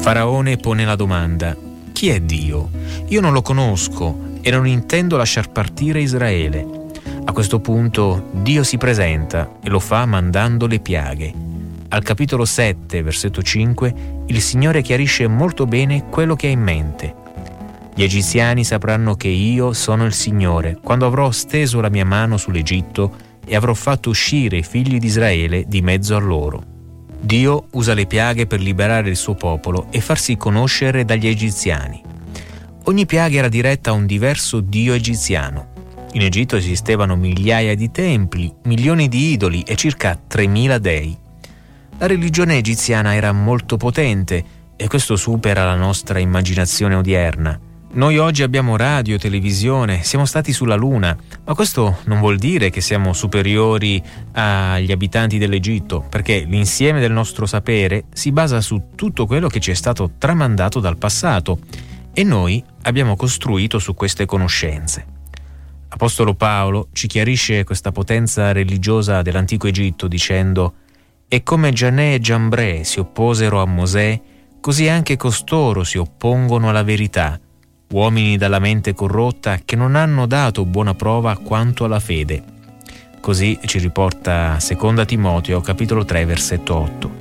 Faraone pone la domanda: chi è Dio? Io non lo conosco e non intendo lasciar partire Israele. A questo punto Dio si presenta e lo fa mandando le piaghe. Al capitolo 7, versetto 5, il Signore chiarisce molto bene quello che ha in mente. Gli egiziani sapranno che io sono il Signore quando avrò steso la mia mano sull'Egitto e avrò fatto uscire i figli di Israele di mezzo a loro. Dio usa le piaghe per liberare il suo popolo e farsi conoscere dagli egiziani. Ogni piaga era diretta a un diverso dio egiziano. In Egitto esistevano migliaia di templi, milioni di idoli e circa 3.000 dei. La religione egiziana era molto potente e questo supera la nostra immaginazione odierna. Noi oggi abbiamo radio, televisione, siamo stati sulla Luna, ma questo non vuol dire che siamo superiori agli abitanti dell'Egitto, perché l'insieme del nostro sapere si basa su tutto quello che ci è stato tramandato dal passato e noi abbiamo costruito su queste conoscenze. Apostolo Paolo ci chiarisce questa potenza religiosa dell'antico Egitto dicendo: «E come Gianè e Giambrè si opposero a Mosè, così anche costoro si oppongono alla verità, uomini dalla mente corrotta che non hanno dato buona prova quanto alla fede». Così ci riporta 2 Timoteo, capitolo 3, versetto 8.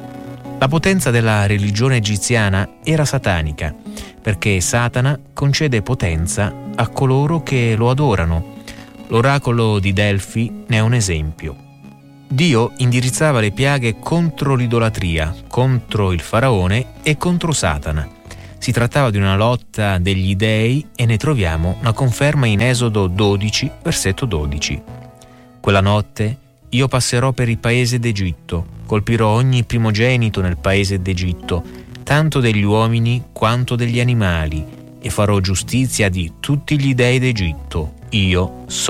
La potenza della religione egiziana era satanica, perché Satana concede potenza a coloro che lo adorano. L'oracolo di Delfi ne è un esempio. Dio indirizzava le piaghe contro l'idolatria, contro il faraone e contro Satana. Si trattava di una lotta degli dei e ne troviamo una conferma in Esodo 12, versetto 12. Quella notte io passerò per il paese d'Egitto, colpirò ogni primogenito nel paese d'Egitto, tanto degli uomini quanto degli animali, e farò giustizia di tutti gli dei d'Egitto. Io sono